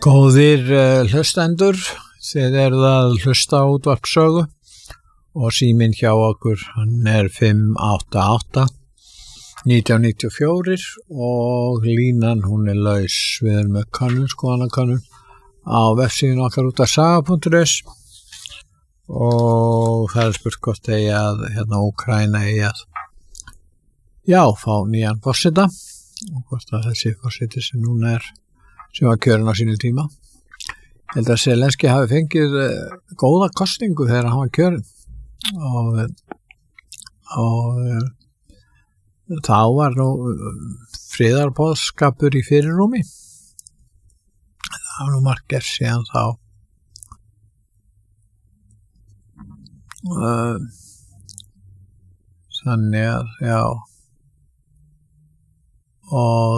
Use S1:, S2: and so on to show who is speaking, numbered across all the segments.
S1: Góðir hlustendur, þið eruð að hlusta á útvarpssögu og síminn hjá okkur, hann 588 1994 og línan hún laus. Við erum með skoðanakönnun á vefsíðun okkar útvarpssaga.is og það spurt hvort eigi að Úkraína eigi að fá nýjan forseta og hvort að þessi forseti sem núna sem var kjörinn á sínu tíma. Ég held að Zelenski hafi fengið góða kosningu þegar hann var kjörinn og þá var nú friðarboðskapur í fyrirrúmi. Það var nú margir síðan þá. Þannig að, og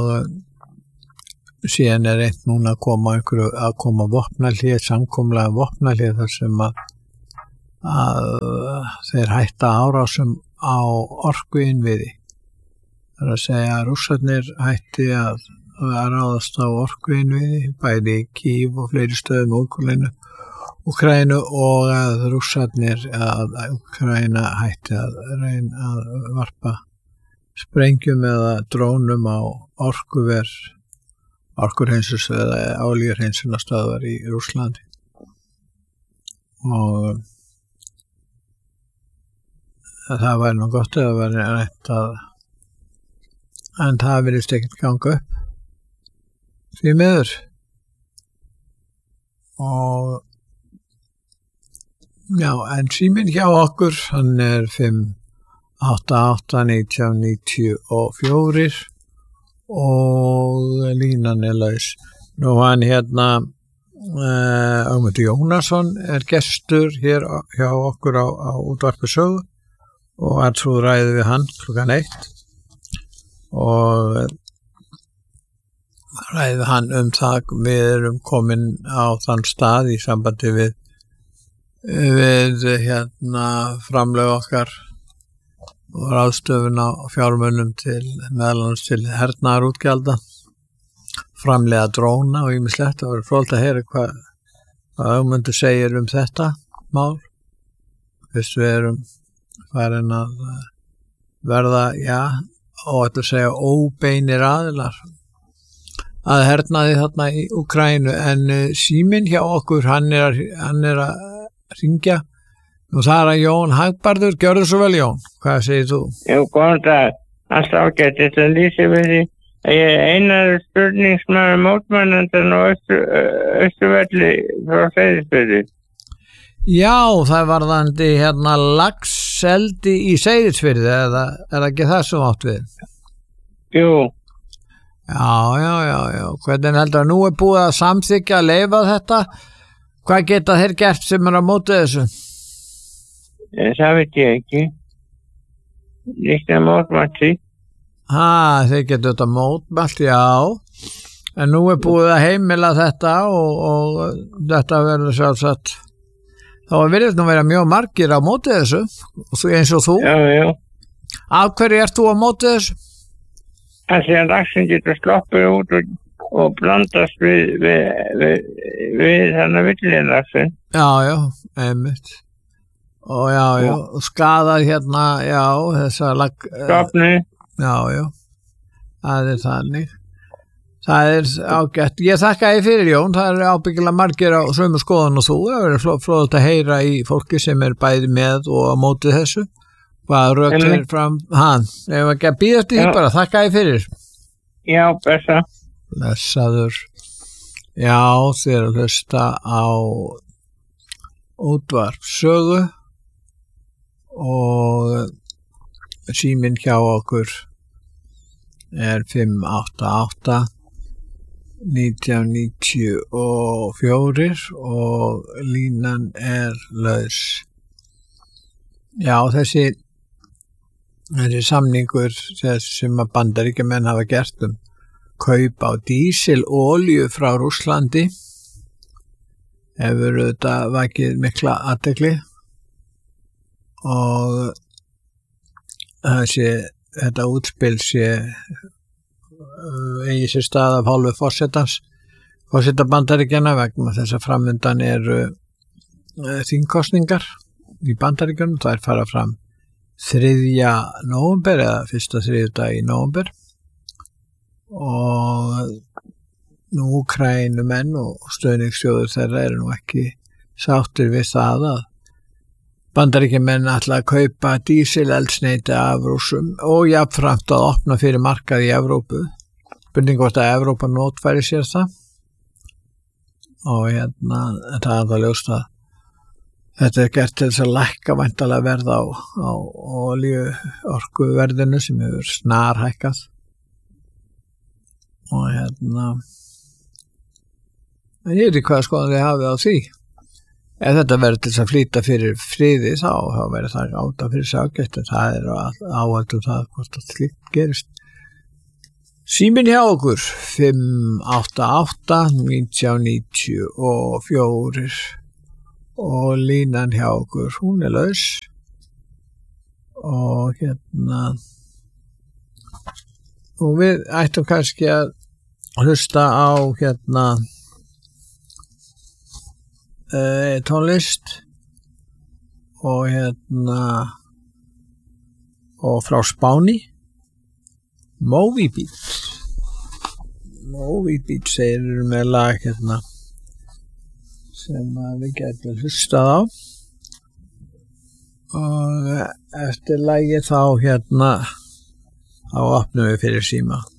S1: síðan reynt núna að koma vopnahlé, samkomlega vopnahlé þar sem að þeir hætta árásum á orkuinnviði. Það að segja að Rússarnir hætti að ráðast á orkuinnviði, bæði í Kýv og fleiri stöðum Úkraínu og að Úkraína hætti að reyna að varpa sprengjum eða drónum á orkuhreinsus eða olíuhreinsunarstöðvar í Rússlandi. Og það væri nú gott að það væri rétt en það virðist ekkert ganga upp því miður. Og en síminn hjá okkur, hann 588 1994 og línan laus. Nú hann Ögmundur Jónasson gestur hér hjá okkur á útvarpssögu og Arnþrúður ræði við hann klukkan 1 og ræði við hann það. Við erum komin á þann stað í sambandi við framlög okkar og ráðstöfun á fjármunum meðal annars til hernaðarútgjalda, framleiða dróna og ýmislegt. Það var fróðlegt að heyra hvað Ögmundur segir þetta mál. Fyrst við erum farin að verða, og ætla að segja óbeinir aðilar að hernaði þarna í Úkraínu, en síminn hjá okkur, hann er að hringja. Nú það að Jón Hagbarður, gjörðu svo vel Jón, hvað segir þú?
S2: Jú, góðan dag, allt ágætt, þetta lýsir við því að ég einar spurningsmaður mótmælandan og Austurvelli frá Seyðisfirði. Já,
S1: það varðandi laxeldi í Seyðisfirði, eða er ekki það sem átt við?
S2: Jú.
S1: Já, hvernig heldur að nú búið að samþykkja að leyfa þetta? Hvað geta þeir gert sem á móti þessu?
S2: Það veit ég ekki. Líklega mótmælt því.
S1: Þeir geta þetta mótmælt, en nú búið að heimila þetta og þetta verður sjálfsagt. Þá virðist nú vera mjög margir á móti þessu, eins og þú.
S2: Já.
S1: Af hverju ert þú á móti þessu?
S2: Það sé að laxinn getur sloppið út og blandast við þannig villinlaxinn. Já, einmitt. Og og skadað þessa stofni. Já, það þannig. Það ágætt. Ég þakka þér fyrir Jón, það ábyggilega margir á sömu skoðun og þú. Það verður fróðlegt að heyra í fólki sem bæði með og á móti þessu. Hvað rökt þeir fram ef ekki að bíða eftir því bara, þakka þér fyrir. Já, blessaður. Þið að hlusta á útvarpssögu og síminn hjá okkur 588 1994 og línan laus. Þessi samningur sem að Bandaríkjamenn hafa gert kaup á dísilolíu frá Rússlandi hefur auðvitað vakið mikla athygli og þetta útspil eigi sér stað af hálfu forsetans
S1: forseta Bandaríkjanna vegna þess að framundan eru þingkosningar í Bandaríkjunum. Það fara fram 3. nóvember eða fyrsta þriðjudag í nóvember og nú Úkraínumenn og stöðningsþjóðir þeirra eru nú ekki sáttir við það að Bandaríkjamenn ætla að kaupa dísileldsneyti af Rússum og jafnframt að opna fyrir markað í Evrópu. Spurning hvort að Evrópa notfæri sér það og það er það ljóst að þetta er gert til þess að lækka væntanlega verð á olíuorkuverðinu sem hefur snarhækkað og ég veit ekki hvað skoðan þið hafið á því. Ef þetta verður til þess að flýta fyrir friði þá verður það áta fyrir ságætt en það er áhættu það hvort að slíkt gerist. Síminn hjá okkur 588-1994 og línan hjá okkur hún er laus og og við ættum kannski að hlusta á tónlist og og frá Spáni Moby Beat segir með lag sem við getum hlustað á og eftir lagi þá þá opnum við fyrir síma.